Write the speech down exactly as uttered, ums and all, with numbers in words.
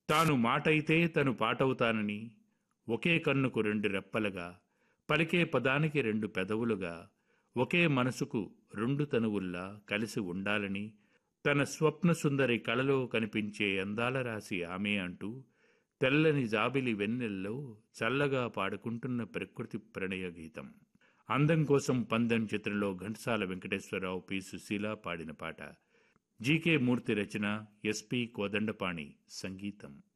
తాను మాటైతే తను పాటవుతానని, ఒకే కన్నుకు రెండు రెప్పలుగా, పలికే పదానికి రెండు పెదవులుగా, ఒకే మనసుకు రెండు తనువుల్లా కలిసి ఉండాలని, తన స్వప్న సుందరి కళలో కనిపించే అందాల రాశి ఆమె అంటూ తెల్లని జాబిలి వెన్నెల్లో చల్లగా పాడుకుంటున్న ప్రకృతి ప్రణయ గీతం. అందం కోసం పందెం చిత్రంలో ఘంటసాల వెంకటేశ్వరరావు, పి సుశీల పాడిన పాట. జీకే మూర్తి రచన, ఎస్పి కోదండపాణి సంగీతం.